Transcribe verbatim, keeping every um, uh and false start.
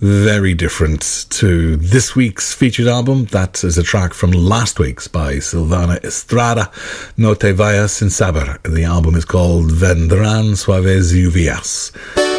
Very different to this week's featured album. That is a track from last week's by Silvana Estrada, No Te Vayas Sin Saber. The album is called Vendrán Suaves Lluvias.